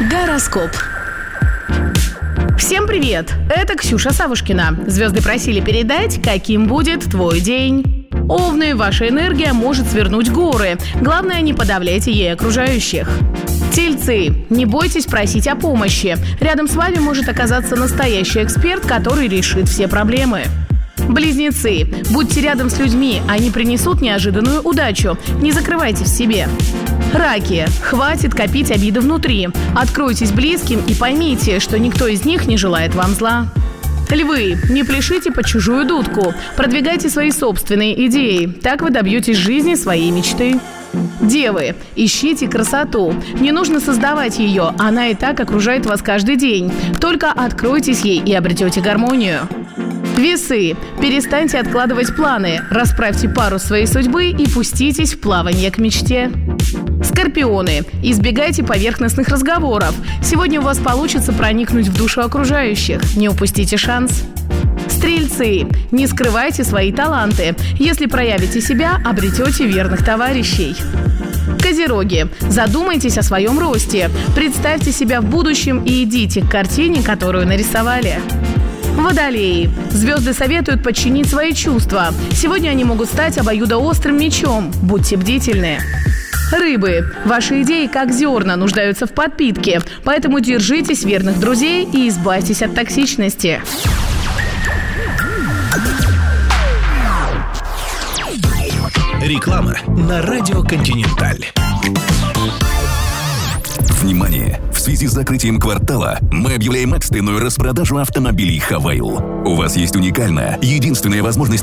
Гороскоп. Всем привет! Это Ксюша Савушкина. Звезды просили передать, каким будет твой день. Овны, ваша энергия может свернуть горы. Главное, не подавляйте ей окружающих. Тельцы, не бойтесь просить о помощи. Рядом с вами может оказаться настоящий эксперт, который решит все проблемы. Близнецы, будьте рядом с людьми, они принесут неожиданную удачу. Не закрывайтесь в себе. Раки, хватит копить обиды внутри. Откройтесь близким и поймите, что никто из них не желает вам зла. Львы, не пляшите под чужую дудку. Продвигайте свои собственные идеи. Так вы добьетесь жизни своей мечты. Девы, ищите красоту. Не нужно создавать ее, она и так окружает вас каждый день. Только откройтесь ей и обретете гармонию. Весы, перестаньте откладывать планы, расправьте парус своей судьбы и пуститесь в плавание к мечте. Скорпионы, избегайте поверхностных разговоров. Сегодня у вас получится проникнуть в душу окружающих. Не упустите шанс. Стрельцы, не скрывайте свои таланты. Если проявите себя, обретете верных товарищей. Козероги, задумайтесь о своем росте. Представьте себя в будущем и идите к картине, которую нарисовали. Водолеи. Звезды советуют подчинить свои чувства. Сегодня они могут стать обоюдоострым мечом. Будьте бдительны. Рыбы. Ваши идеи, как зерна, нуждаются в подпитке. Поэтому держитесь верных друзей и избавьтесь от токсичности. Реклама на радио «Континенталь». Внимание! В связи с закрытием квартала мы объявляем экстренную распродажу автомобилей «Хавейл». У вас есть уникальная, единственная возможность